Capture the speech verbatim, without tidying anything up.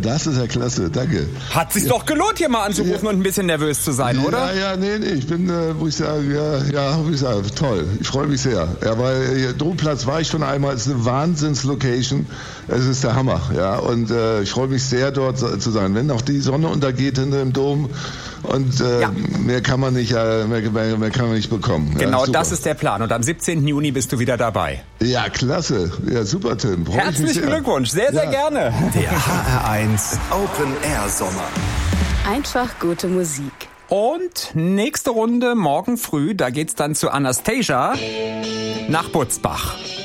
das ist ja klasse, danke. Hat sich ja. doch gelohnt, hier mal anzurufen ja. und ein bisschen nervös zu sein, oder? Ja, ja, nee, nee, ich bin, äh, muss ich sagen, ja, ja, muss ich sagen, toll. Ich freue mich sehr. Ja, weil äh, Domplatz war ich schon einmal, es ist eine Wahnsinns-Location. Es ist der Hammer, ja, und äh, ich freue mich sehr, dort zu sein. Wenn auch die Sonne untergeht hinter dem Dom und äh, ja. mehr kann man nicht, äh, mehr, mehr, mehr kann man nicht bekommen. Genau, ja, das ist der Plan. Und am siebzehnten Juni bist du wieder dabei. Ja, klasse. Ja, super, Tim. Freu Herzlichen Glückwunsch. Sehr, sehr ja. gerne. Der H R eins Open Air Sommer. Einfach gute Musik. Und nächste Runde morgen früh, da geht's dann zu Anastasia nach Butzbach.